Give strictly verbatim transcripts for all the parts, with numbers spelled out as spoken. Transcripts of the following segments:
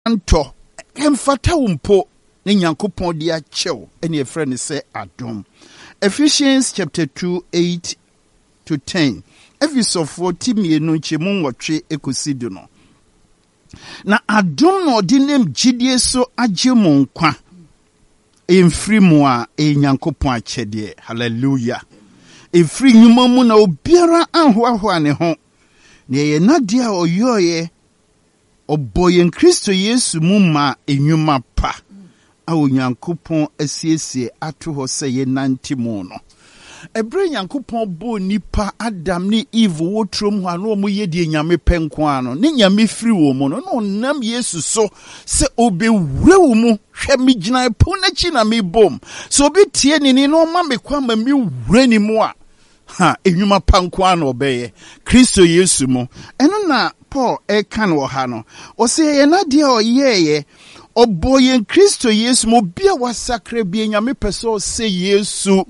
anto emfata umpo ne Nyankopon de achew ene efre ne se adom. Ephesians chapter two eight to ten. Efisofo timienu nchemu nwotwe ekosidu no. Na adom no de nem gidie so agye mo nkwa. Emfiri mu a Nyankopon achede. Hallelujah. Efiri nyuma mu na obiara anhoahoa ne ho. Ne ye nadia oyoye oboyen Kristo Yesu mu ma enyuma pa. A Onyankopon asiesie ato ho se ye nanti mu no. Ebre Nyankopon bo nipa Adam ni Eve wotrom ho ano mo ye die nyame penko ano. Ne nyame firi wo mu no no nam Yesu so se obewura wo mu hwe me gina po na chi na me bom. So obi tie ni ni no ma me kwa ma me wura ni mu a ha enyuma panko ano obeye Kristo Yesu mu. Eno na Paul e kan wo ha no. O se ye na de o yeye oboyen Kristo Yesu mo bia wasakra bia nyame peso se Yesu.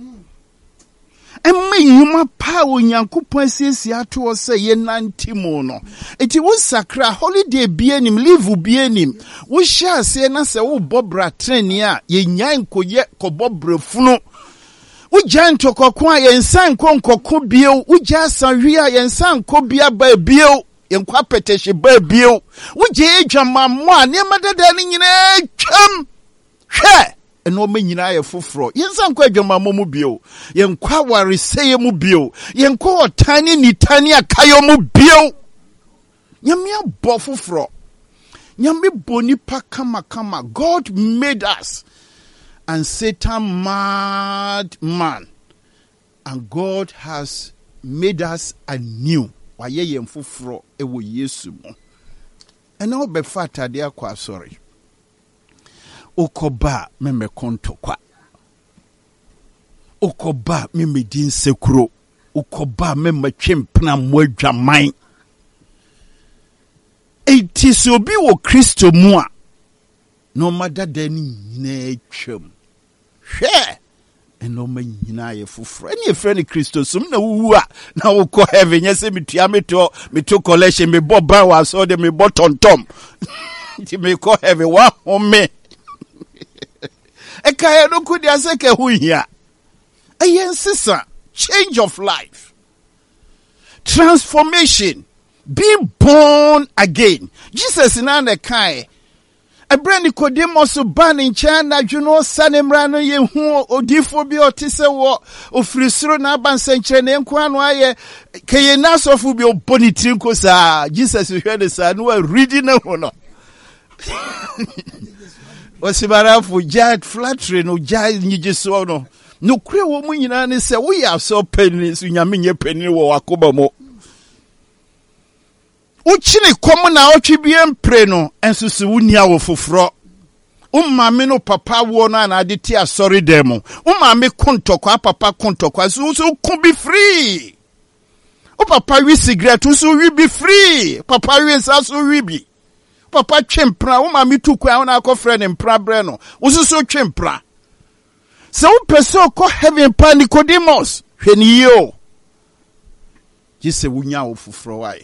Emma nyuma pa Onyankopon asiesie ato o se ye nanti mu no. Eti wo sakra holiday bia nim, leave bia nim. Wo sha se na se wo bobra treni a ye nyan koye kobobra funu. Wo jan tokoko a ye nsan konkoko bio, wo ja sanwi a ye nsan ko bia ba bio. Yenkwa peteshe ba bio. Wo je edwama mo a ne madada ni nyina twam. Hwe eno me nyina ye foforo. Yensan kwa edwama mo mu bio. Yenkwa wareseye mu bio. Yenkwa otani ni tani akayo mu bio. Nyame abo foforo. Nyame boni pa kama kama. God made us. And Satan mad man. And God has made us anew. Waye ye mfufuro ewo Yesu mo. Ena obefa atade akwa sorry. Okoba meme konto kwa. Okoba meme din sekuro. Okoba meme twempna mwadwaman. Eti so bi wo Kristo mu a no madada ni nyina twam. Hwe eno ma nyina ye foforo ene ye frɛ ne Kristo sum na wuwu a na wo kɔ heaven yese metua meto meto collection me bo ba wa so de me bo tontom ti me kɔ heaven wa home e kai no kudi aseke hu hia e yen sisa change of life, transformation, being born again. Jesus na na kai Ebre Nicodemus ban in China, Juno Sanemrano ye hu odifo bi otise wo ofrisiro na ban senche ne nkwano aye keye nasofu bi obonitri nko sa Jesus hwede sa no reading na ho no. Osibarafu jad flattery no jad nyigiso no. No kure wo mu nyina ne se wo ya so penni so nyame nye penni wo wakoba mo. Uchini komu na ochibie mpre no ensusu wunia wo foforo. Umame no papa wo na na aditi asori demo. Umame kontokwa papa kontokwa so so kun be free. O papa wi cigarette so wi be free. Papa wi sa so wi bi. Papa twempra umame tukwa na akofre ne mpra bre no. Usu so twempra. Se so, peso ko heaven pa Nicodemus. Hweni yo. Jise wunya wo foforo wae.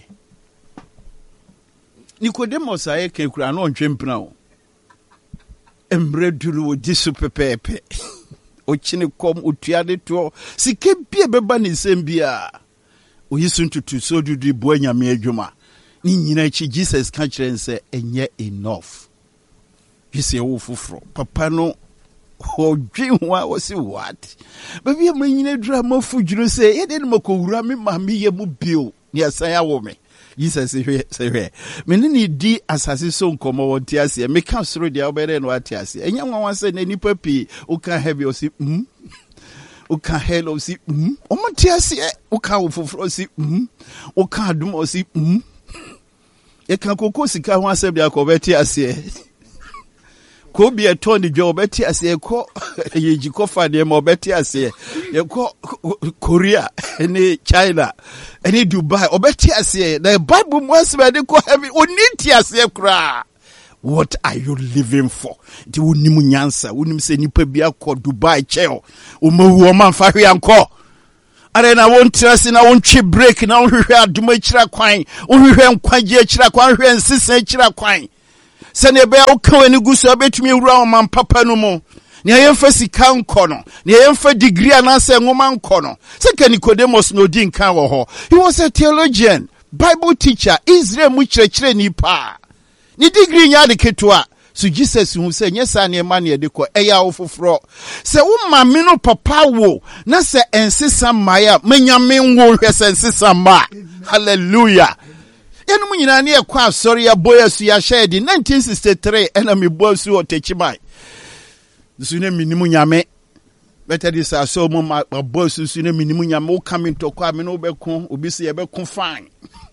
Nicodemus aye kekura no ntwempna o. Embre duru o disu pepepe. O chine kom otuade to sike bia beba ne nsem bia. O yisu ntutu so dudu bo anyame adwuma. Ni nyina chi Jesus ka kire nse enye enough. Yise wo foforo. Papa no o dwinwa o si what? Baby am nyina dura mafudwuro se ye de no makowura me ma me ye mu bio. Ni asan ya wo me. Jesus say we me ni di asase so nkomo wonti ase me ka soro dia obere no ati ase enya nwa say na nipa pi o ka heavy o si mm o ka hello o si mm o monti ase o ka wo foforo o si mm o ka dum o si mm e kan kokko sika ho asem dia ko beti ase ko bi eto ni jo beti ase ko ye jiko fa de mo beti ase ye ko Korea ni China any Dubai obeti ase the Bible must be ko heavy oniti ase kra. What are you living for? Di wonimu nyansa wonim se nipa bi akọ Dubai cheo o mawu o man fa hwe anko are na won trase na won twe break na won hwe aduma kira kwan won hwe nkwaje kira kwan hwe nsese kira kwan Sene be o kan wani gu so betumi wura o man papa no mu. Ne yemfa sika nko no. Ne yemfa degree anase nwoma nko no. Se ka Nicodemus no di nkan wo ho. He was a theologian, Bible teacher, Israel mu kyerɛkyerɛ ni pa. Ni degree nya de ketua. So Jesus who say nyesa ne ma ne de ko eya wo foforo. Se wo ma me no papa wo na se ensesa maya menyame nwo hwɛ se ensesa ma. Hallelujah. Enu nyina ne ekwa asori ya boya su ya shedi nineteen sixty-three ena me bosu o techibai. Su ne minimu nyame. Better this so mo ma bosu su ne minimu nyame o come into kwa me no be kon obi se ye be kon fine.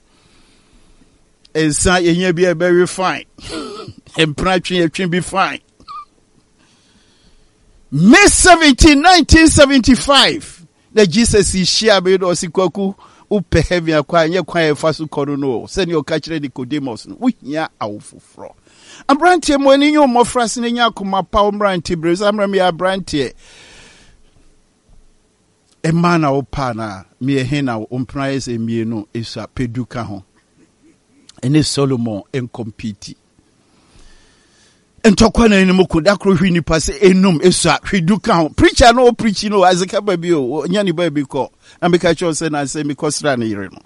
Ensa yenye bi e very fine. Empratwe yetwe be fine. May seventeenth nineteen seventy-five. The Jesus is share be do sikwaku upe heavy akwa nye kwa e fasu kono no. Se ni o ka kire Nicodemus no. Wuhia awofofro. Abrantie mo ani nyo mofra se nya akoma pa omrantie brez amram ya abrantie. E mana opa na me he na ompran ese mienu esa peduka ho. Ene Solomon en compete. Entokwa na enimu kuda kro hwi nipa se enum esa hwiduka ho. Preacher no preach no azeka baby o nya ni baby ko. Na me ka cho se na se me kosra na yire no.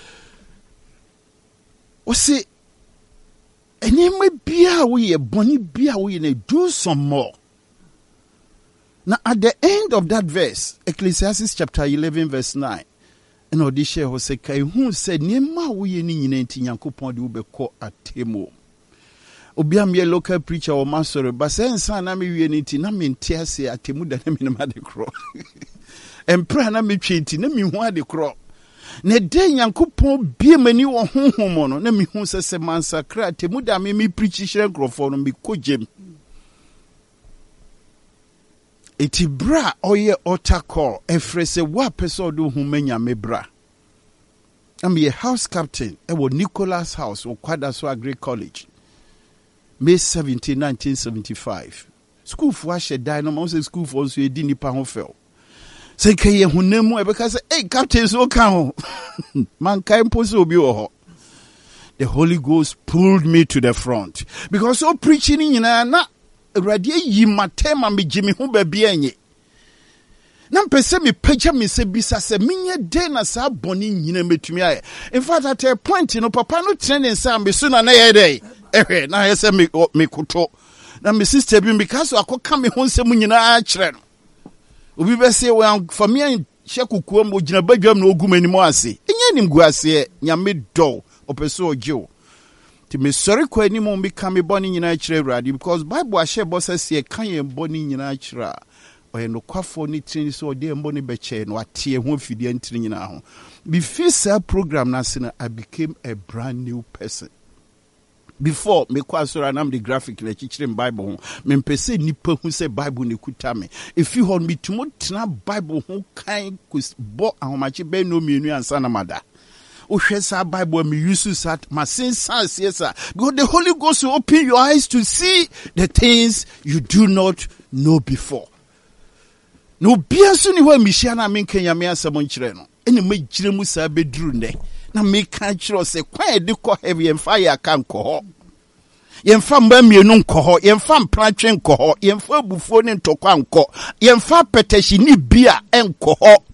O se enime bia wo ye boni bia wo ye na do some more. Now at the end of that verse, Ecclesiastes chapter eleven verse nine, and Odisha ho se kai hu se niema wo ye ni nyina nti Nyankopon de wo be ko atemo. Obia me local preacher o masore ba se nsa na me wie nti na me ntia ase atemu da na me na de kro. Empra na me twe nti na me hu ade kro. Ne de Nyankopon bie mani wo honhom no na me hu se se mansakra atemu da me me preach hire nkrofo no me kogem. Iti bra oye otakor efrese wa pesodo hu menya me bra. I'm a house captain e wo Nicholas House wo Kwadaso Agri College. May seventeenth nineteen seventy-five. School for ashe dai no ma say school for so edi nipa ho fel. Say keye hunemu e beka say hey captain so kan ho. Man kai mposo obi wo ho. The Holy Ghost pulled me to the front because so preaching nyina na radio yi matema me jimi ho ba bia enye. Na mpese me pagya me se bisa se menye de na sa boni nyina metumi aye. In fact at a point no papa no training sa me so na na ye dey. Ehwe na ye se me me koto. Na me sister bi because akoka me ho nsem nyina a kire no. Obi be se we for me hye kokuo mo gina badwam na ogum ani mo ase. Enye nim gu ase nyame do opeso ogyo. Ti me sorry ko ani mo me ka me boni nyina kire awurade because Bible a share boss say kan ye boni nyina kire. Oye no kwafo ni trini so de mboni beche no atie ho fidie ntiri nyina ho. Before sa program na se I became a brand new person. Before me kwasora nam the graphic le chichire Bible ho me mpese nipa hu se Bible ne kuta me if you hold me to tena Bible ho kan bo ahomache be no mienu ansa na mada o hwesa Bible me use sat ma sense yes because the Holy Ghost will open your eyes to see the things you do not know before. No biasu ni ho mihia na me kan yame asem nkire no ene magire mu sa beduru ne na me kan kire se kwan de ko heavy and fire kan ko ho yemfa mba mienu nko ho yemfa mpratwe nko ho yemfa bufuo ne ntokwa nko yemfa petashi ni bia enko ho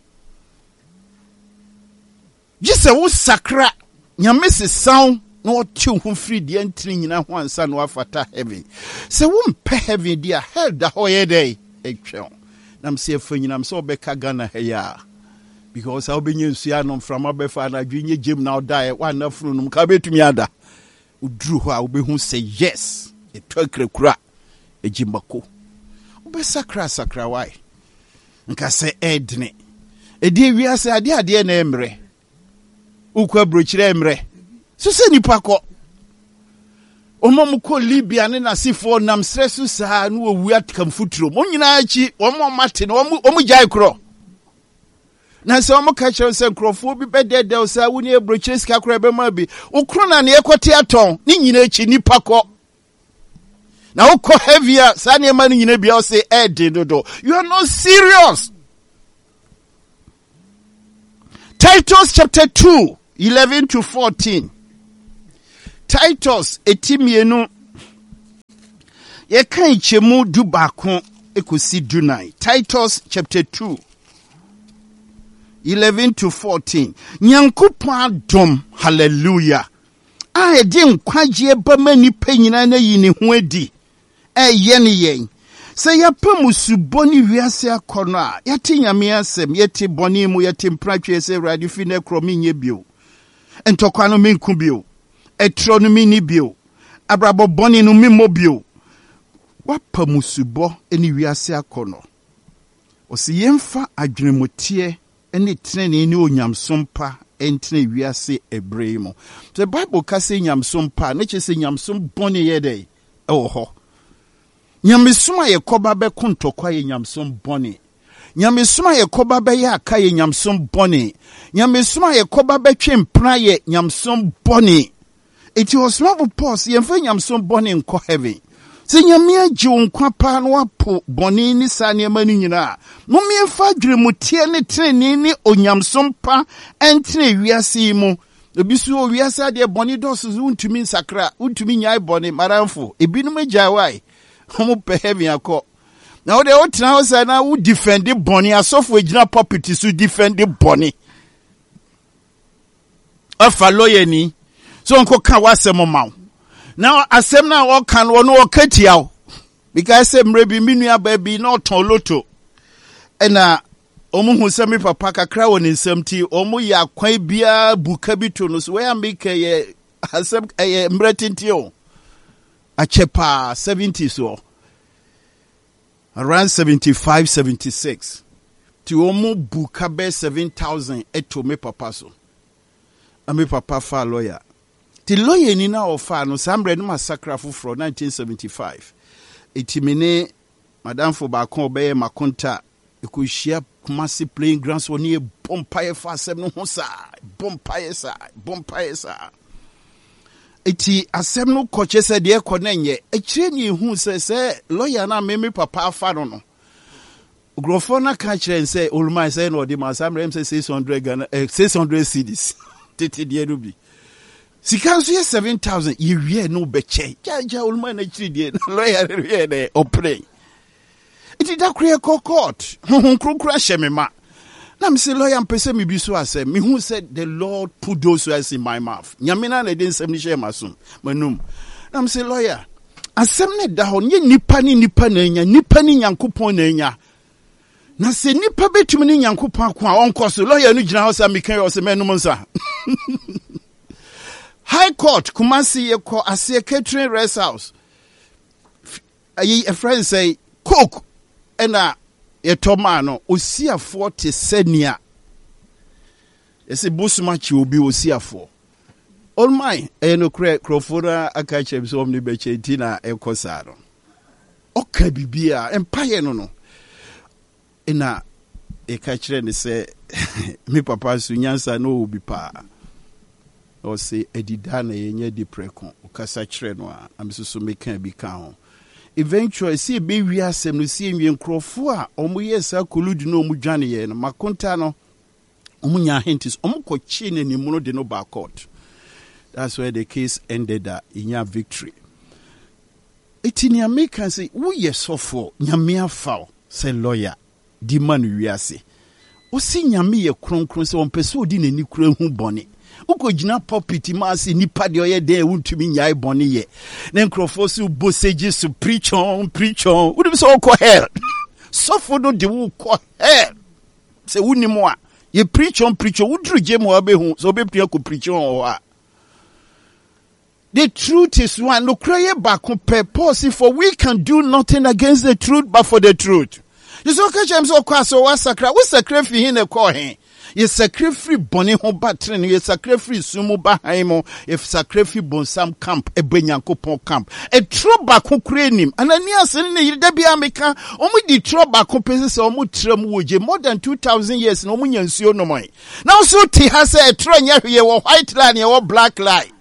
jise wo sakra nyame se sound no tu hu free de ntiri nyina ho ansa no afata heaven se wo mpe heaven dia hell da ho ye dey etwe nam se afanyina am so obeka Ghana heya because I obenye nsuya no from abefa na dwenye gem na odai wa na furu no ka betumi ada udru ho a obehu say yes eto akrakura ejimbako obesakra sakra why nka se edne edi wiase ade ade na emre ukwa brochire emre so se nipa ko omom ko Libya ne nasifo nam sresu sa no owu atkam futuro mo nyina achi omom mate no omu jai kro na se omo ka kire se nkrofo bi bedede o sa woni ebrochire sika kro be ma bi ukro na ne ekote aton ni nyina achi nipa ko na ukọ heavier sa ne ma ni nyina bia o se ede dodo you are not serious. Titus chapter two eleven to fourteen. Titus etimienu Ye kan chemu du baako ekosi dunai. Titus chapter two. eleven to fourteen. Nyankopon adom, hallelujah. A edi nkwaje ba mani panyina na yi ne ho adi. E ye ne yen. Se ya pamusu boni wiase akono a yate nyame asem yete boni mu yete mpratwe se radio fi na kromi nye bio. Entokwa no menku bio. Etro no mini bio. Abrabo boni no mimo bio. Wa pamusu bo eni wiase akono. Osi yemfa adwenemotie eni trene ni onyamsompa entene wiase ebremo. The Bible ka say nyamsompa, na che say nyamsom boni ye dey. Oh ho. Nyamesuma ye koba be kontokwa ye nyamsom boni. Nyamesuma ye koba be ya aka ye nyamsom boni. Nyamesuma ye koba be twempra ye nyamsom boni. It was not a pause ye mfa nyamsom boni nko heaven. Se nyame agye nkwa pa no apo boni ni sa ne mani nyina. Mo me mfa dweremutie ne trene ni onyamsom pa entene wiase mu. Obisu o wiase ade boni dosu untumi nsakra, untumi nyai boni maramfo. Ebinum agya wai. Homo pe heaven akọ. Na o de o tena o say na wo defend the boni asofo ejina property so defend the boni. Afa lawyer ni. So onko ka wasem ma. Now asem na o kan wo no o katia o. Because say mrebi minua baby na oton loto. Ena omu hu se me papa kakra woni nsam ti omu ya kwan bia buka bi to no so we make ye asem eh mretinti o. Achepa seventy so around seventy-five seventy-six ti omo buka be seven thousand eto me papa so ame papa fa lawyer ti lawyer ni na ofa no sambre no massacre from nineteen seventy-five etimene madam fo ba kon be makonta ekuhia Kumasi playing grounds woni bompaye fa asem no ho sa bompaye sa bompaye sa eti asem no koche se de konenye ekire ni hu se se lawyer na me me papa afa no no grofo na ka kire se oluma se no de ma sam rem se six hundred Ghana eh, six hundred cedis tete de no bi sikanso ye seven thousand ye wie no be che jaja oluma na kire de lawyer wie de opre eti da kure ko court hu krokra shemema. Na me say lawyer mpese me bi so asem me who said the Lord put those words in my mouth. Nyamina na den sem ni share masum manum. Na me say lawyer asem ne da ho nye nipa ni nipa na nya nipa ni Nyankopon na nya. Na se nipa betumi ni Nyankopon akon a onko so lawyer no gina ho sa me kan yo se menum nsa. High Court Kumasi ye ko ase catering rest house. Ayi a friend say cook ena Yetomano osia forty senia. Yesi busuma chi obi osia for. All my eno kre krofora akache biso omni beche tina ekosaro. Oka bibia empire no no. Ena ekachire ni se mi papa su nyansa no obi pa. O se edidana yenye di prekon. Okasa chire no a amisusu mekan bi kan ho. Eventually see be we asem no see enwie nkrofo a omo yesa koludi no omo dwane ye no makonta no omo nya hints omo kochi na ni mu no de no back court. That's where the case ended that in victory. Etinia make can say wo yesofo nyame afa say lawyer di man wiase o si nyame ye kronkron se on pese odi na ni kura hu bone uko gina property ma se nipa de oye de wuntumi nyai bone ye na nkrofo se boseji su preach on preach on wo de so ko hell sofo do de wo ko hell se wuni mo a ye preach on preach on wo dru je mo abehu so be pia ko preach on o a. The truth is one. No cry back purpose for we can do nothing against the truth but for the truth. You so catch him so cross so what sacra what sacra fi hin e call him. You sacrifice boni ho batren you sacrifice sumu bahaimo if sacrifice bon sam camp e benyankopon camp. E tro back ho kure nim. Ananias ne da bia meka omu di tro back ho pese se omu tram woje more than two thousand years no omu nyansuo no moy. Now so ti ha se e tro nya hwe wo white line ye wo black line.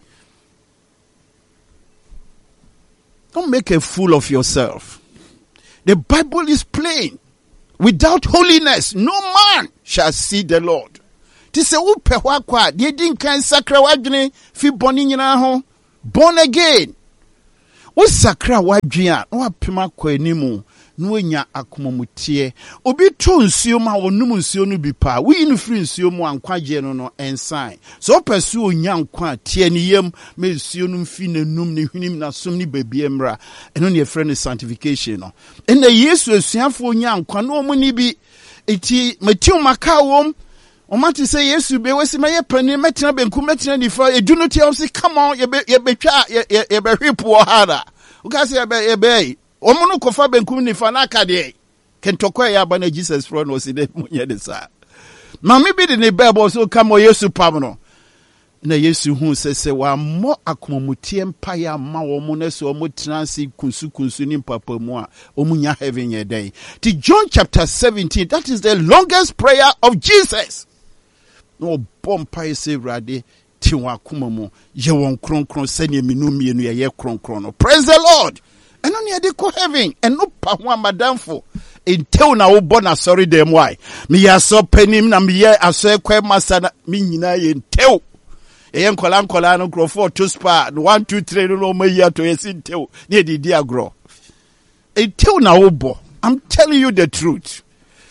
Don't make a fool of yourself. The Bible is plain. Without holiness, no man shall see the Lord. Tise upe wakwa, die din kan sakra wadwene fi boni nyina ho. Born again. wo sakra wadwen a no apema kwa animu no nya akomamutie obi to nsuo ma wonum nsuo no bi pa wi no free nsuo mu ankwaje no no ensan so pesu onya nkwa tie ne yam me nsuo no mfi nanum ne hwenim na som ne babie mra eno ne friend sanctification no ena Yesu asuafo onya nkwa no mu ni bi eti matiu makawom omati say Yesu be wesi maye pani metina benku metina nifa edu no tia say come on ye be ye betwa ye ye be hwepo hara ukase ye be ye be omuno kofa benku nifa na kade kentokwa ya ba na Jesus fro no si de munye de sa mami bi de ne bible so come Yesu pam no na Yesu hu se se wa mo akomamutie mpa ya ma wo mo na so mo transi kunsu kunsu ni papa mu a omunya heaven ye day to John chapter seventeen. That is the longest prayer of Jesus. No bompa ise rade ti wa kuma mu ye won kronkron sane minu mienu ye kronkron no. Praise the Lord. And on de ko heaven and no pa ho amadamfo until na wo bona sorry dem why me ya so panim na me ye aso ekwa masa na me nyina ye ntew e yen kola nkola no grofo to spa one two three no ma yi ato yesi ntew na di di agro until na wo bo. I'm telling you the truth.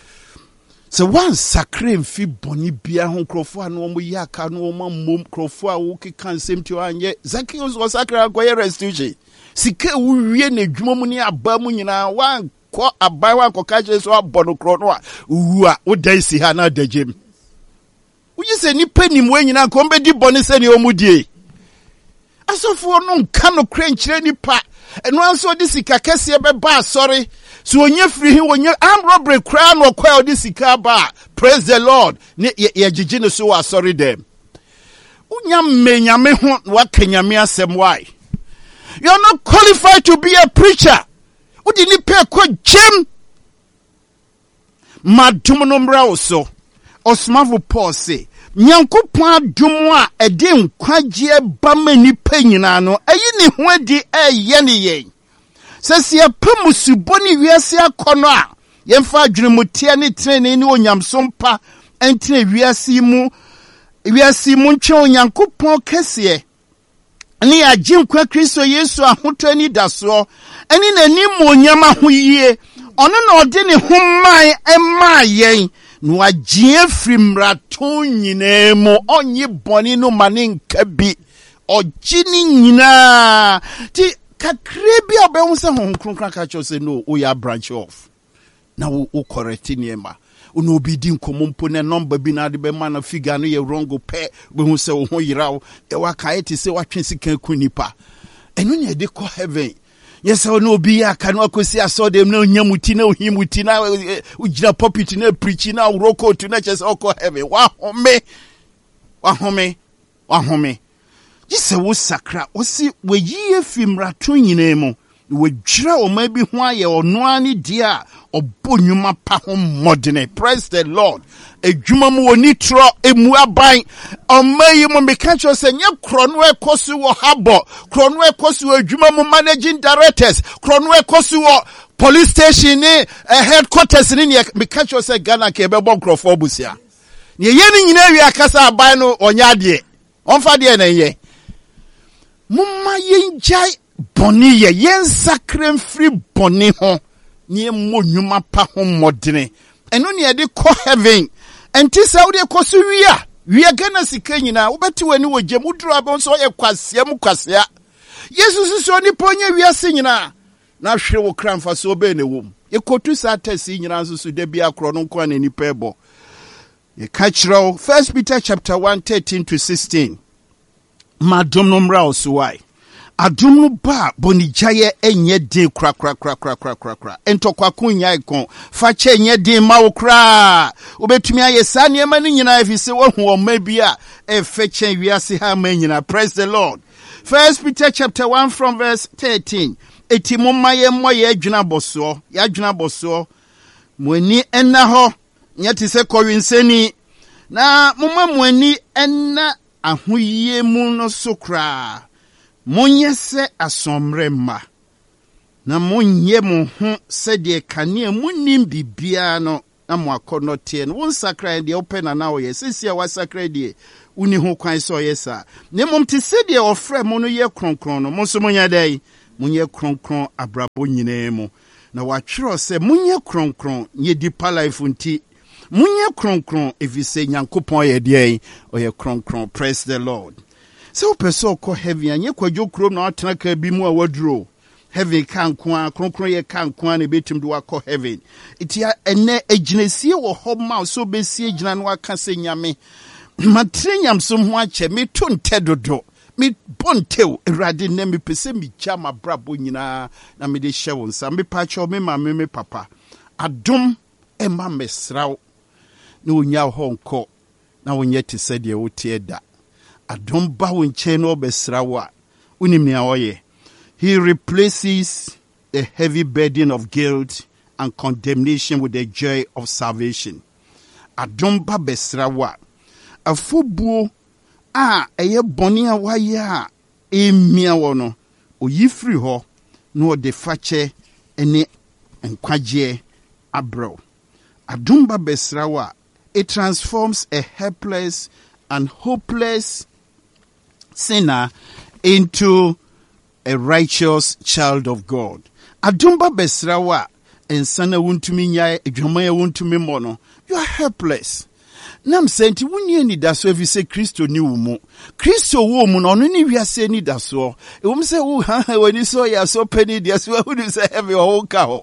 So one sacred fi boni bia ho krofo anu omo yi aka no omo mom krofo a wo keka nsem ti anye Zacchaeus was sacred akoye restitution sika wo wie na dwuma mu ni aba mu nyina wan ko abai wan ko ka je so abono kro no a wu a wo dai si ha na dajem wo yi se ni panim we nyina ko mbedi boni se ni omudie asofo no nka no kra nkyire ni pa eno anso de sika kese be ba sorry so onye free hi onye am robbery cry no kwa de sika ba. Praise the Lord. Ne ye gigi no so wa sorry them unya menyame ho wa kenyame asem why you are not qualified to be a preacher. Udi ni pe ko gem madum no mra oso osmavo Paul say nyankopon adum a ede nkwagye ba mani pa nyina no ayi ni ho adi eye ne yen sese apamusu boni wiase akono a yemfa adwunemutie ne trene ne onyamsompa entine wiase mu wiase mu ntwe onyankopon kese ni aginkwa Kristo Yesu ahoto ani daso ani nani mo onyama ho yie ono na ode ne homman ema yen no agie frimrato nyina mu onye boni no mane nka bi ogini nyina ti kakrebi abehu se hon kronkran ka cho say no o ya branch off na wo correct niema ono obi di nkomompo ne number bi na de be ma na figure no ye wrong pe behu se wo ho yirawo e wa kai ti se wa twen sika kunipa eno ne de ko heaven yes ono obi ya ka no akosi aso dem na onyamuti na ohimuti na ujira pulpit na preach na roko to na chese oko heaven wa home wa home wa home Jise wo sakra osi weyi efimrato nyina mu wejira o ma bi ho aye ono ani dia obonwuma pa ho modene. Praise the Lord. Edwuma mu woni tro emu aban omayi mu meka cho se nye krono ekosu wo habo krono ekosu edwuma mu managing directors krono ekosu wo police station ni uh, headquarters ni meka cho se Ghana ke be bon krofo busia ne ye ni nyina wi akasa aban no onya de onfa de na ye mumma yenjai boni ye yen sacred free boni ho ni mo nwuma pa ho modene eno ne de ko heaven enti sa wo de ko so wia wia Ghana sika nyina wo beti wani wo gem udru abon so ye kwasea mu kwasea Yesu so ni ponye wia se nyina na hwe wo kramfa so be ne wom ye kotu sa tasi nyina so so de bia kro no kwa na ni pebo ye kachiro First Peter chapter one thirteen to sixteen. Madum nomra osuwai adum no ba bonijaye enye din kra kra kra kra kra kra kra entokwa kunya ikon fa che enye din ma wo kra obetumi aye sa ne ma ni nyina efise wo hu o ma bia e fe chen wiase ha ma nyina. Praise the Lord. First Peter chapter one from verse thirteen. Eti momma ye moye adwuna boso ya adwuna boso muani enna ho nyati se kowenseni na momma muani enna ahoye mu no sokra monye se asomre ma na monye mo ho se de kane munim bibia no na mo akono tie no won sakra de open na na oye sesia wa sakra de uni ho kwan so oye sa ne mom te se de ofre mo no ye kronkron no mo so monya dai munye kronkron abrabo nyinaa mu na watwero se munye kronkron nye deeper life nti munye kronkron efise nyankopon ye de oyɛ kronkron. Praise the Lord. So person ko heaven anye kwadwo krom na atena ka bi mu a waduro heaven kan kwa kronkron ye kan kwa na betim do akɔ heaven itia ene aginesie wo hɔ ma so besie gina no aka se nyame matre nyamso ho akyɛ me to nte dodo me bontew erade na me pese me chama brabo nyina na me de hye wo nsa me pa kyo me ma me me papa adom e ma mesraw na onya ho nkɔ na wonye te sɛ de wote da adom ba wo nkyɛn no besraw a unim ne awoye. He replaces the heavy burden of guilt and condemnation with the joy of salvation. Adom ba besraw a afobuo a eye boni a waye a emia wo no oyifri ho no de fache ene enkwagye abro. Adom ba besraw a it transforms a helpless and hopeless sinner into a righteous child of God. Adumba besrawa ensana wuntumi nyae edwama ya wuntumi mono. You are helpless. Nam senti wunye ni daso evi se Kristo ni umu. Kristo wo mu no ni wiase ni daso. E wum se wo ha wani so ya so peni dia so hu se heavy o ka ho.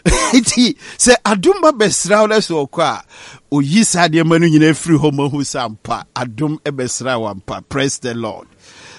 Iti se adumba besrawa le so kwa oyi sade manu nyina free ho mahu sampa adum e besrawa mpa. Praise the Lord.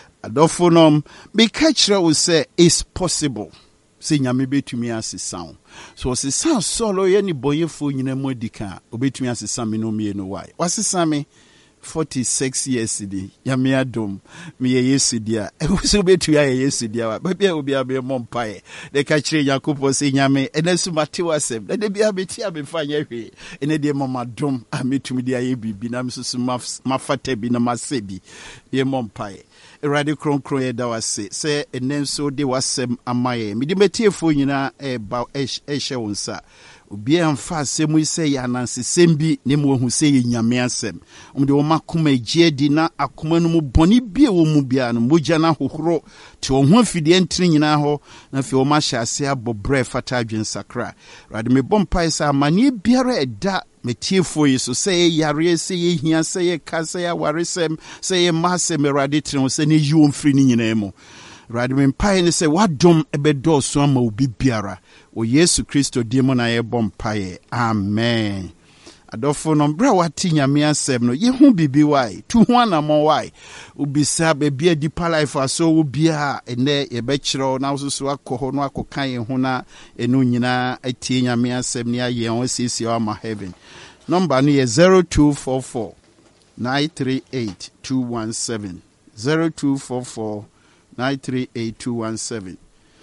Adofonom be catcher will say it's possible. Say nyame betumi asesa. So asesa solo ye ni boyefo nyina mu adika obetumi asesa me no me no why. Wasesa me forty-six years di nyame adom me ye yesu dia. E so betumi aye yesu dia wa. Ba bia obi abe mompae. De catcher Yakobo say nyame enesu mate wasem. De bia beti abefa nya hwe. Ene de mama dom ametumi dia ye bibi na msusu mafate bi na masebi. Ye mompae. Erade kronkron ye da wase se enenso de wasem amaye mede metiefo nyina e ba ehye wonsa obi amfa asemu se ya nanse sembi ne mo hu se ye nyame asem omde wo makoma gie di na akoma no mu boni bie wo mu bia no mogya na hohoro te wo ho afide ntri nyina ho na fe wo ma hye ase abobre fata adwen sakra rade me bompai sa amane biara eda metiefo yi so say yare say ye hia say ye ka say awaresem say ye masem erade tren say ne yiwo mfiri ni nyina mu rade me mpae ne say wadom ebedo so ama obi biara o Yesu Kristo di mo na ye bompae amen. Adofo no bra wati nyame asem no ye hu bibi wai tu hu anamo wai ubisa be bia deeper life aso wo bia ene ye be kire na so so akọ no akokan ye hu na enu nyina atie nyame asem ne aye on sisi o ama heaven. Number no ye zero two four four nine three eight two one seven zero two four four nine three eight two one seven.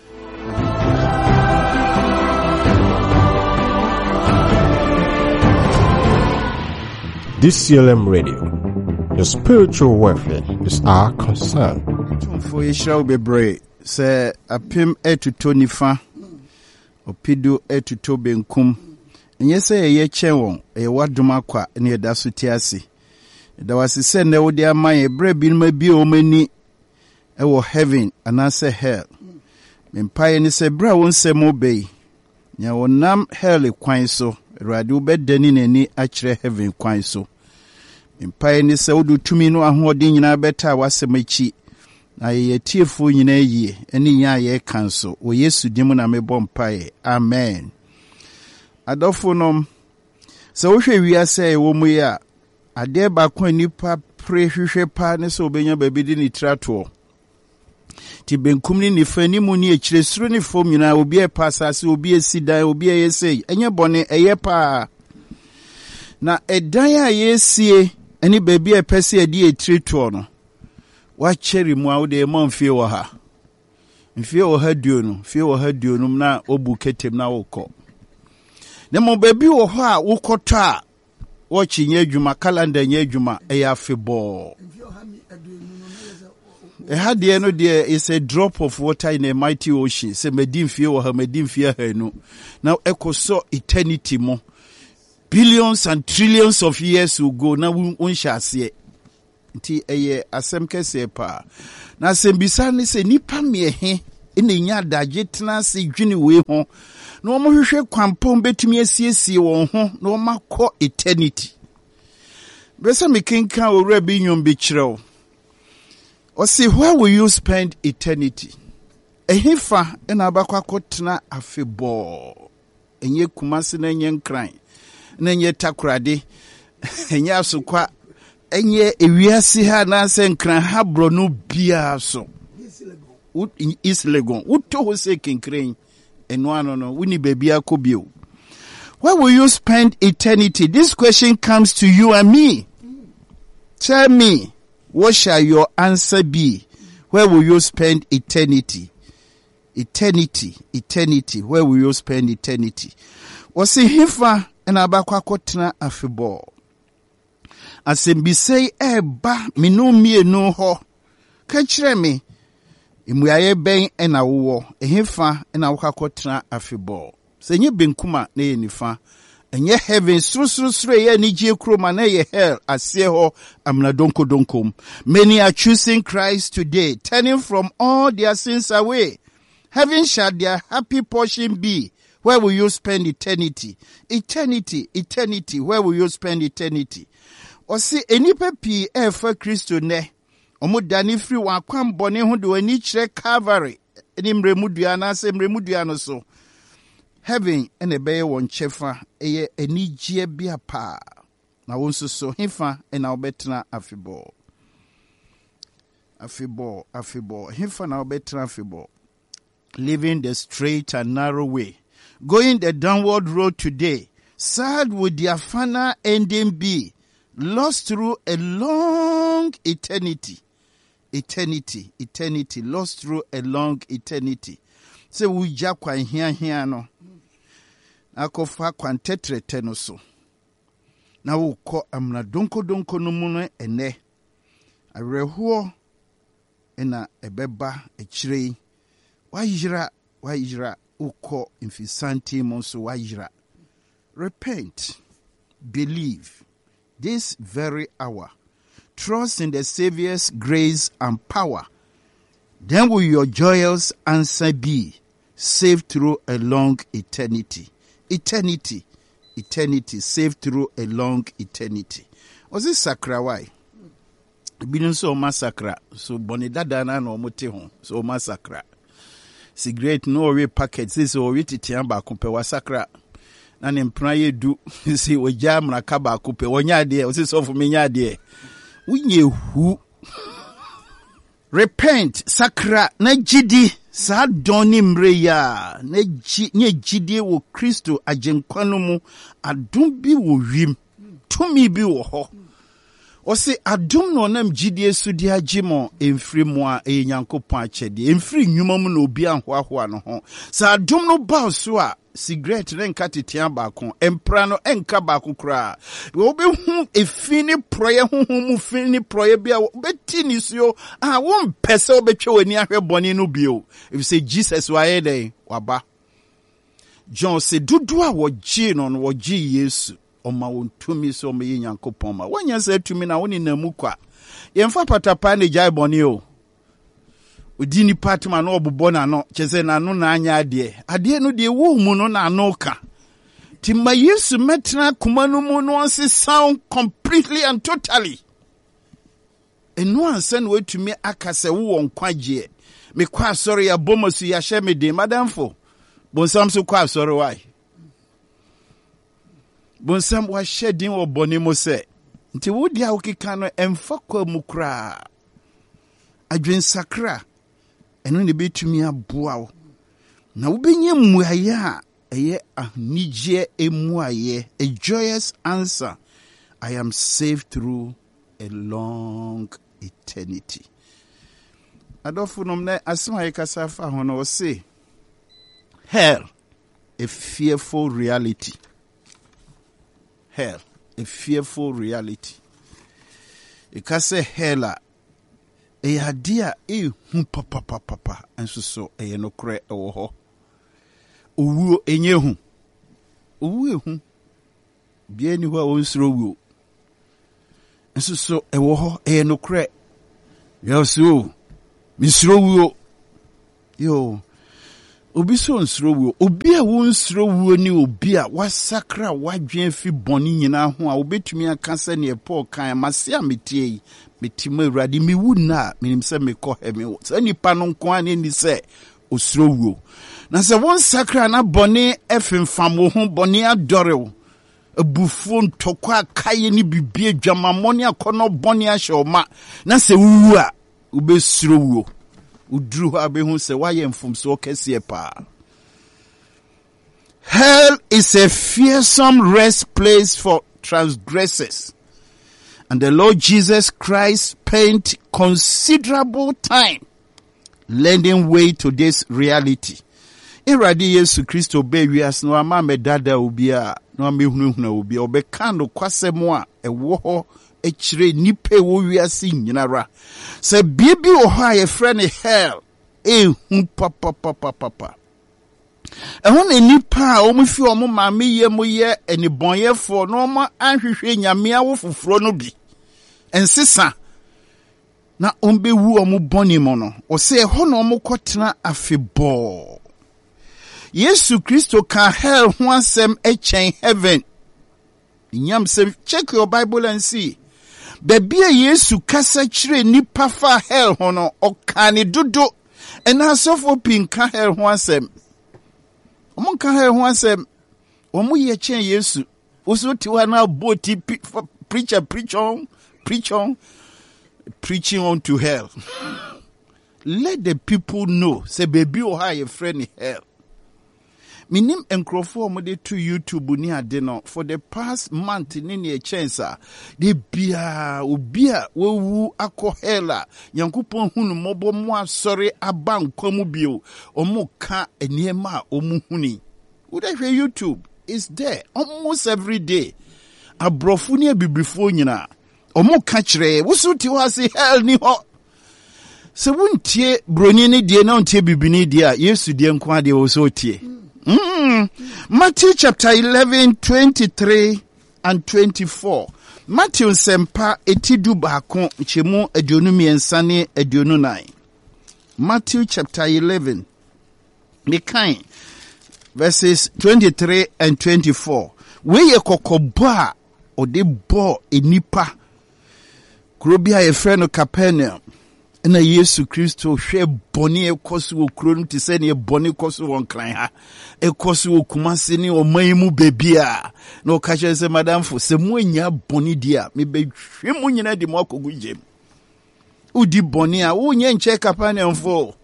D C L M Radio, your spiritual welfare is our concern. For Israel bebre say apim etuto nifa opido etuto benkum enye say ye chewon e wadoma kwa ne eda so ti ase da wase se ne wode aman e bre bi ma bi o mani e wo heaven ana say hell mempaye ni se bra won se mo bei nya wonam hell kwan so radio bedani nani a kire heaven kwan so mempaye ni se wodu tumi no ahoɔden nyina beta wasemachi na ye tiefo nyina yie eni nya ye kanso o Yesu dimu na mebɔ mpae amen. Adofo nom se wo hwɛ wiase e wo mu ya ade ba kwa nipa pre hwehwɛ pa ne so obenya ba bi di ni trato ti benkum ni nifa ni mu ni ekire suru ni fom nyina obi e pa asase obi esidan obi e yesei enye bone eye pa na edan a yesie eni ba bi e pese ade etrato no wa cheri mu awde ma mfie wo ha mfie wo ha duo no mfie wo ha duo no na obu ketem na wokɔ ne mo ba bi wo ha wokɔtɔ a wo chinye adwuma calendar nya adwuma e ya febɔ e ha de no de is a drop of water in a mighty ocean se medin fie wo ha medin fie ha no na ekoso eternity mo billions and trillions of years will go na unhya ase nti eye asem kese pa na asem bisa ne se nipa me he ina nya adagye tena se dwene we ho na omo hwehwe kwampom betumi asiesie won ho na omo akọ eternity. Besa me kenkan owura bi nyom bi kirew. O say, where will you spend eternity? Ehifa ena abakwa kotena afebo. Enye kumase na enye nkran. Na enye takurade. Enye asukwa. Enye ewiase ha na se nkran ha bro no bia so. Is legon. Uto ho se kenkran. Eno ano no wuni baby akobio. Where will you spend eternity? This question comes to you and me. Tell me, what shall your answer be? Where will you spend eternity? Eternity, eternity. Where will you spend eternity? Wasi hifa ena abakwa kotena afebo. Asembise eba minu mienu ho. Kachire me. Imuyaye ben ena uwo. Ehifa ena wakwa kotena afebo. Senye benkuma na ye nifa. Enye heaven sru sru sru ye ni je kroma na ye hell asie ho amna donko donkom. Many are choosing Christ today, turning from all their sins away. Heaven shall their happy portion be. Where will you spend eternity? Eternity, eternity. Where will you spend eternity? O si enipa pi e fa Kristo ne. Omo dani free wa kwam bone ho de ani kire Calvary. Eni mremudua na se mremudua no so. Heaven ene beye won chefa eye enijie bia pa. Na wonso so hifa ena obetena afebo. Afebo, afebo. Hifa na obetena afebo. Living the straight and narrow way. Going the downward road today. Sad would their final ending be. Lost through a long eternity. Eternity, eternity. Lost through a long eternity. Se wuja kwa hia hia no. Akofa kwantetre teno so. Na wuko amna donko donko no mu no ene. Arehuo ena ebeba echirei. Wajira, wajira uko infisanti monso wajira. Repent, believe this very hour. Trust in the Savior's grace and power. Then will your joyous answer be saved through a long eternity. Eternity, eternity, saved through a long eternity. Was it sakra why? Binu so massacre. So bonidada na no mote ho. So massacre. Cigarette no we packets. This o we titian ba kumpe wa sakra. Na ne mpra ye du. Si o jam na ka ba kumpe. Wonya de. O si so fu me nya de. Unye hu. Repent, sakra, na jidi, sa doni mreya, na jidi wo Kristo ajenkwano mu, adum bi wo wim, tumi bi wo ho. O se adum no nam jidi esudi ajimo, emfri mwa e nyankopon achede, emfri nyuma mu na obi anhoahoa no ho. Sa adum no ba so a, cigarette renka titian bakon, empra no enka bakon kra. Obe hu efini proye hu hu mu fini proye bia beti ni so ah won pese obetwe wani ahwe boni no bio. If you say Jesus wa ye dey waba. John say dudu a wo gi no no wo gi Yesu. Oma won tumi so me Nyankopon ma. Wonya say tumi na woni namu kwa. Yemfa patapa ne jai boni o. Udini patma no obobo na no cheze na no na anya ade ade no de wo mu no na no ka timma Yesu metna kuma no mu no onse sound completely and totally eno ansan wetumi akase wo nkwaje me kwa sorry ya bomosu ya hye me de madamfo bonsam so kwa sorry why bonsam wa shedin wo boni mo se nti wo dia wo kika no emfa kwa mu kra adwen sakra eno ne betumi aboa wo na wo benye muaye a eye ahnije emuaye a joyous answer. I am saved through a long eternity. Adolfo nomne asma yekasa fa hono say hell, a fearful reality. Hell, a fearful reality. Ikase hella e adia e hu papa papa papa enso so e no kre e wo ho owu enye hu owu ehu bia ni ho a wonsro wu enso so e wo ho e no kre ya so misro wu Yo, obi so nsuro wo, obi a wo nsuro wo ni obi a wasakra wadwen fi boni nyina ho a obetumi aka se ne Paul kan mase ametie yi metima Awurade mi wu na menim se mekɔ he me wo. Sa nipa no nko an ni se osuro wo. Na se won sakra na boni efemfam wo ho boni adore wo. Abufuo ntokwa akaye ni bibie dwamamoni akono boni ahye ma. Na se wu a obesuro wo. Udru abehu se waye mfumso kese pa. Hell is a fearsome rest place for transgressors. And the Lord Jesus Christ spent considerable time lending way to this reality. Iradi Yesu Kristo be wias no ama medada obi a no amehunahuna obi obeka no kwasemo a ewo ho echire nipe wo wiase nyinara. Se bibi o ha ye frɛ ne hell e hu papa papa papa. Ehun ne nipa a omufi omo maame ye mo ye enibonyefo no mo anhwehwe nyame awo foforo no bi. Ensisa na ombe wu omo boni mo no. O se ho no omo kotena afebo. Yesu Kristo ka hell ho asem echen heaven. Nyam say check your Bible and see. Baby Yesu kasa chire nipa fa hell ho no okane dodo ena sofo pinka hell ho asem. Omo ka hell ho asem. Omo ye chen Yesu. Oso ti wa na boti preacher preach on preach on preaching on to hell. Let the people know say baby o ha your friend hell. Minim enkrofo mo de to YouTube ni ade no for the past month ni ne chance de bia obi a wowu akọ hela yankopon hunu mobo mo asore aba nkwamu bio omo ka eniema omu huni would I YouTube is there almost every day abrofu ni abibrifo nyina omo ka kire woso ti ho ase hell ni ho se wuntie broni ni die na untie bibini die a Yesu die nkwa de wo so tie. Mm. Matthew chapter eleven, twenty-three and twenty-four. Matthew sempa etidu baako chemu aduonu miensa ne aduonu nine. Matthew chapter eleven. Mekan verses twenty-three and twenty-four. Weye kokoba ode bo enipa. Kurobia ye frɛ no Capernaum. Na Yesu Kristo hwe boni ekoso wo kuro no tise ne boni ekoso won kran ha ekoso wo kumase ne oman mu bebia na o ka kye se madam fo se mu anya boni dia me be hwe mu nyina de mo akogu jem udi boni a wo nya nche Capernaum fo.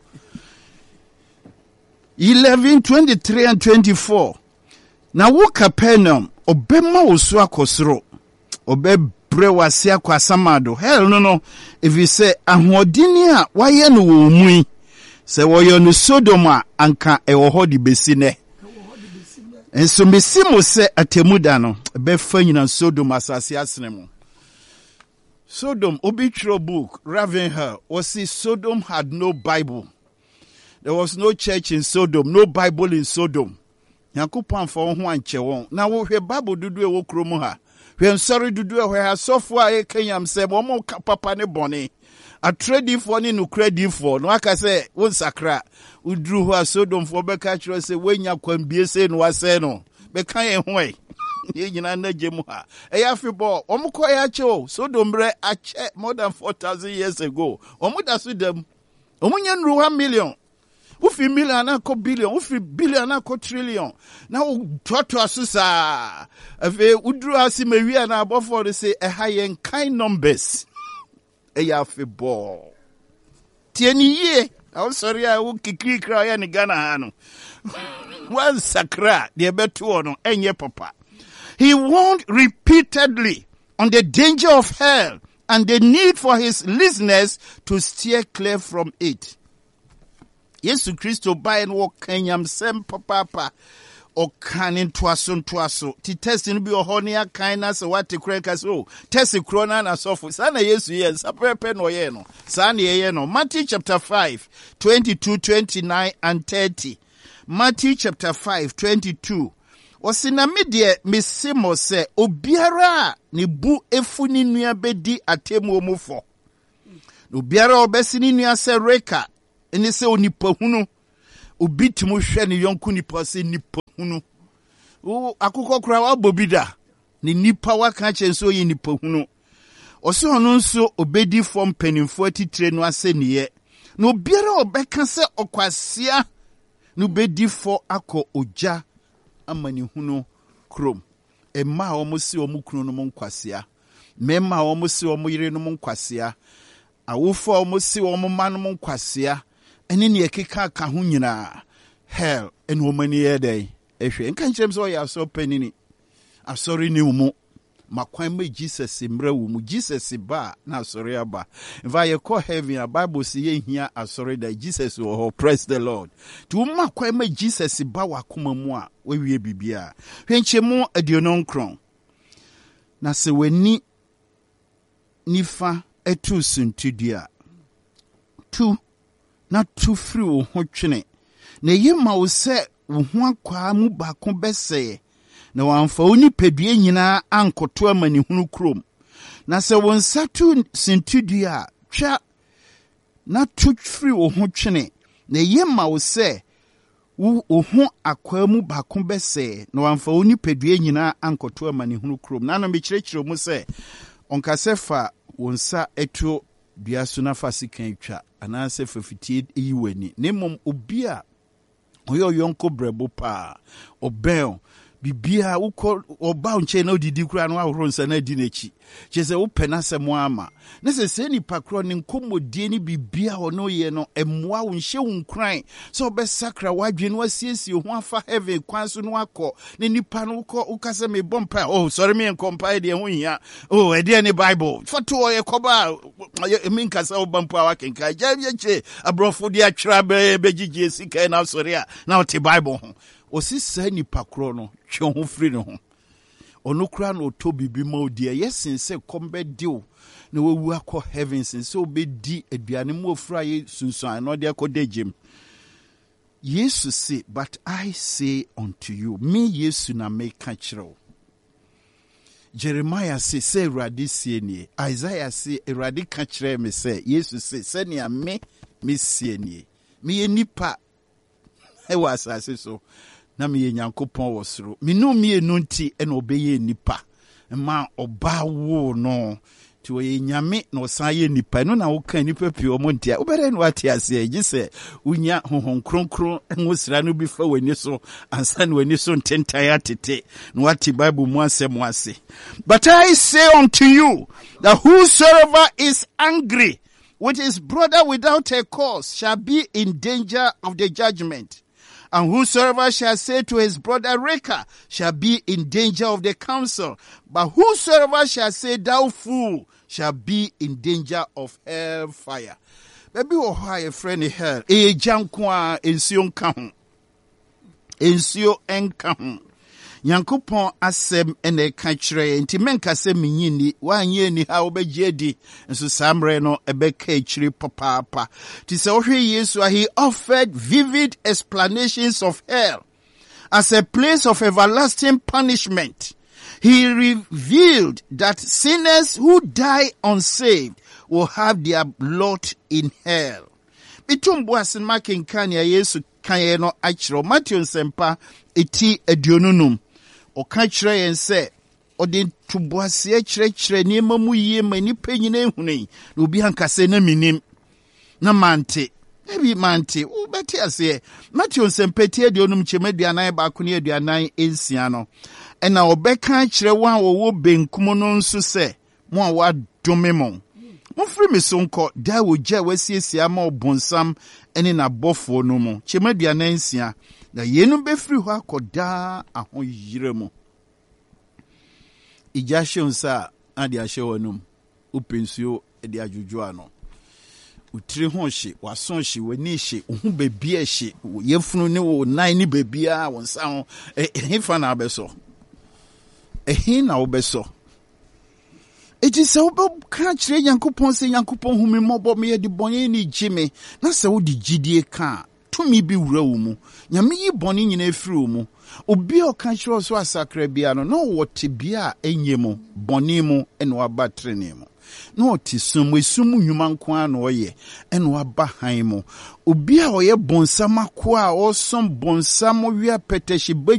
eleven, twenty-three and twenty-four. Na wo Capernaum obema wo so akosoro obe brewasi akwa samado hell no no if you say ahodini a waye no wo mu se woyo no Sodom a anka e wo hodi besine enso mesimo se atemuda no be fa nyina Sodom asase asene Sodom obitro book Ravenhill was see Sodom had no Bible. There was no church in Sodom, no Bible in Sodom. Yankopon for ho anche won na wo hwe Bible dudu e wo kromo ha. When sorry to do where software Kenyam say one papa ne bonny. A trading for ni no credit for no aka say one sakra udru ho Sodom for be catch say when ya kwam bie say no say no be kan e ho e ye nyina na gemu ha e ya fibọ omo ko ya che o Sodom bre a che more than four thousand years ago omo da so dem omo nya nru one million. Ufi million anako billion, ufi billion anako trillion. Na u toto asusa. Efe udru asi mewi na abofo de say e high kind numbers. E ya fe ball. Tieni ye. I'm sorry I will kikri kra ya ni Ghana hano. One sakra de betu ono enye papa. He warned repeatedly on the danger of hell and the need for his listeners to steer clear from it. Yesu Kristo by and walk Kenyam sem papa or canin twasun twaso. Ti testing be a honia kindness or what to crack us oh. Test a crona and so for Sana Yesu yes, a prepen or yeno. Sani yeno. Matthew chapter five, twenty-two, twenty-nine and thirty. Matthew chapter five, twenty-two. Osina media misimo se obiara ni bu efuni nua bedi atemu omufo. Obiara obesi ni nua se reka. Eni se onipa hunu obi timo hwe ne yonko nipa se nipa hunu o akokɔ kra wa bobida ne nipa wa ka chenso ye nipa hunu ose ono nso obedi form penimfo atitire no aseniye no biara obeka se okwasia no bedi fo akɔ oja amani hunu krom emma omo si omo kunu no monkwasea memma omo si omo yire no monkwasea awofo omo si omo ma no monkwasea ene ne ekeka ka ho nyina hell en womani yedai ehwe nka nkyerem so ya so panini asori ni umu makwan me Jesus mra umu Jesus ba na asori aba va ye call heaven a Bible say ye hia asori da Jesus wo ho praise the Lord tu makwan me Jesus ba wakoma mu a wawie bibia hwenchemu aduonon kron na se wani nifa etu suntudia tu na tu free wo ho twene na yema wo se wo ho akwa mu ba ko bese na wamfa oni pedue nyina ankoto amani hunu krom na se won satu sintudua twa na tu free wo ho twene na yema wo se wo ho akwa mu ba ko bese na wamfa oni pedue nyina ankoto amani hunu krom na na me kirekire mu se onka sefa wonsa eto dua so na fasikan twa ana se fafitie yiwani nemom obi a oyo yonko brebo pa obel bibia uko oba unche na odidi kura no ahoro nsa na di nechi chese wo pena semo ama na se se ni pakro ni nkomodie ni bibia ono ye no emwa wo nhye wo nkran so obesakra wadwe no asiesie ho afa heaven kwan so no akọ ne nipa no uko ukase me bompa oh sorry me compile de ho hia oh e de ni Bible foto ye koba me nkasa wo bompa wa kenka jabye che abrofo de atwra be begigye sika na sorry a na o te Bible ho osisa ni pakro no twe ho free no ho ono kura no to bibi ma odi yesin se kombe dio na wawu akọ heavens se obedi aduane mu ofura ye sunsun no de akodegem Jesus say but I say unto you me Yesu na me ka kire Jeremiah say say Awurade sie nie Isaiah say Awurade ka kire me say Jesus say se ne me me sie nie me nipa e wa asase so na me Nyankopon wo soro me no me enu nti e na obeye nipa ma oba wo no ti wo nyame na osan ye nipa no na wo kan nipa pio mo ntia wo bere no ati ase agi se unya honhon kronkron enwosira no bi fa wani so ansa na wani so ntentai atete no ati Bible mu asem ase but I say unto you that whosoever is angry with his brother without a cause shall be in danger of the judgment. And whosoever shall say to his brother Reka shall be in danger of the council. But whosoever shall say thou fool shall be in danger of hell fire. Baby o high friend hell. E jankwa ensio nka. Ensio enka. Nyankopon asem ene ka kire nti menka se menyini wanye ni ha obegye di nso samre no ebeka kire papa ti se ohwe Yesu he offered vivid explanations of hell as a place of everlasting punishment. He revealed that sinners who die unsaved will have their lot in hell. Bitumbu asin makin kanya Yesu kanye no akiro Matthew sempa eti aduonunum oka kire yen se odi tubuase kire kire ni mamu yie mani panyina ehunei na obi hankase na minim na mante ebi mante wo beti ase Matthew sempeti aduonum chemaduanan ba ko ne aduanan ensia no ena obeka kire wa wo benkum no nso se mo a wa dome mo mo free me sonko da wo gya wasiesia ma obonsam ene na bofo no mo chemaduanan ensia na yenu be free ho akoda ahoyire mo ija shonsa adi ahye wonum upensuo edi ajuju ano utire ho hye wason hye wani hye ohu bebi a hye yefunu ne wo nan ni bebi a wonsa ho ehefa na abeso ehin na obeso eti se wo ka kire Nyankopon se Nyankopon hu me mobo me de bonye ni jime na se wo di gidie ka tumi bi wura wo mu nyame yi boni nyina efiri wo mu obi o ka kire so asakra bia no no wote bia enye mu boni mu ene waba trene mu na ɔte sum esum nnwuma nko a na ɔyɛ ɛna waba han mu obi a ɔyɛ bonsam akoa a ɔsom bonsam wia pɛtɛhye